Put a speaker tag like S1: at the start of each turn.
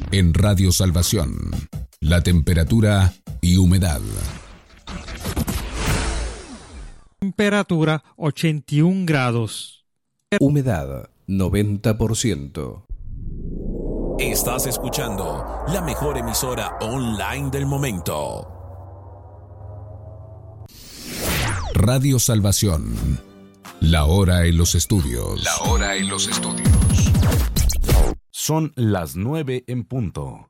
S1: En Radio Salvación, la temperatura y humedad.
S2: Temperatura 81 grados.
S3: Humedad 90%.
S4: Estás escuchando la mejor emisora online del momento.
S1: Radio Salvación. La hora en los estudios.
S4: Son las 9 en punto.